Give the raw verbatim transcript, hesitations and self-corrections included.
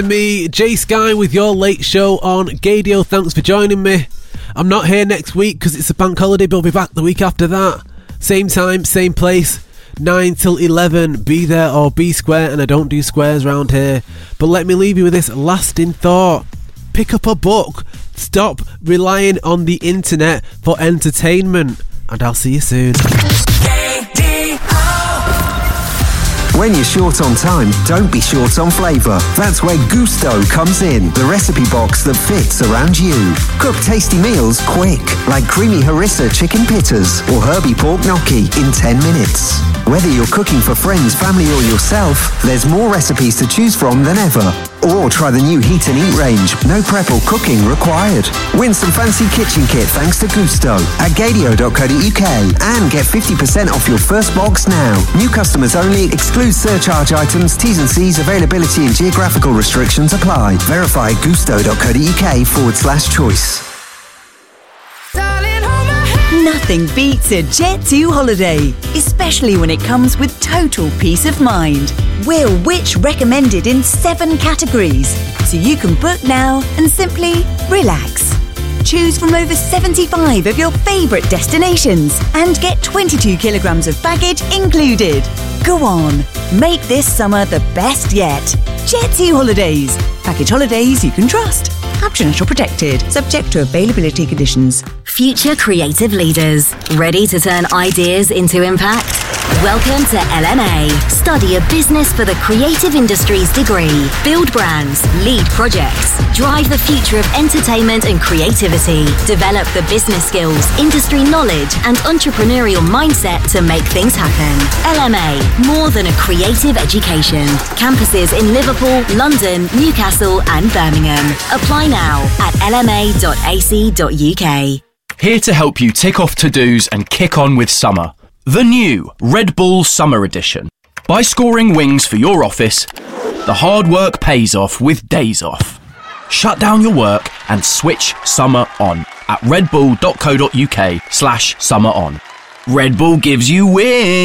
Me, Jay Sky, with your late show on Gadio. Thanks for joining me. I'm not here next week because it's a bank holiday, but I'll be back the week after that. Same time, same place, nine till eleven. Be there or be square, and I don't do squares around here. But let me leave you with this lasting thought. Pick up a book. Stop relying on the internet for entertainment. And I'll see you soon. When you're short on time, don't be short on flavour. That's where Gusto comes in, the recipe box that fits around you. Cook tasty meals quick, like creamy harissa chicken pittas or herby pork gnocchi in ten minutes. Whether you're cooking for friends, family or yourself, there's more recipes to choose from than ever. Or try the new Heat and Eat range, no prep or cooking required. Win some fancy kitchen kit thanks to Gusto at gadio dot co dot uk and get fifty percent off your first box now. New customers only, excludes surcharge items, T's and C's, availability and geographical restrictions apply. Verify gusto dot co dot uk forward slash choice. Nothing beats a Jet two holiday, especially when it comes with total peace of mind. We're Which recommended in seven categories, so you can book now and simply relax. Choose from over seventy-five of your favourite destinations and get twenty-two kilograms of baggage included. Go on, make this summer the best yet. Jet two Holidays. Package holidays you can trust. Captioned or protected, subject to availability conditions. Future creative leaders, ready to turn ideas into impact? Welcome to L M A. Study a business for the creative industries degree. Build brands, lead projects, drive the future of entertainment and creativity. Develop the business skills, industry knowledge and entrepreneurial mindset to make things happen. L M A, more than a creative education. Campuses in Liverpool, London, Newcastle and Birmingham. Apply now at l m a dot a c dot u k. Here to help you tick off to-dos and kick on with summer. The new Red Bull Summer Edition. By scoring wings for your office, the hard work pays off with days off. Shut down your work and switch summer on at redbull dot co dot uk slash summer on. Red Bull gives you wings.